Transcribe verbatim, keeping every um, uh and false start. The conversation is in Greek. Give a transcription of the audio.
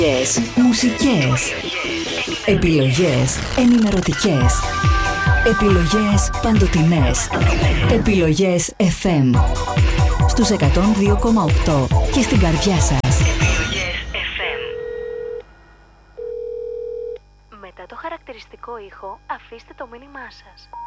Μουσικές. Επιλογές ενημερωτικές. Επιλογές παντοτινές. Επιλογές εφ εμ. Στους εκατόν δύο κόμμα οκτώ και στην καρδιά σας. Επιλογές εφ εμ. Μετά το χαρακτηριστικό ήχο, αφήστε το μήνυμά σας.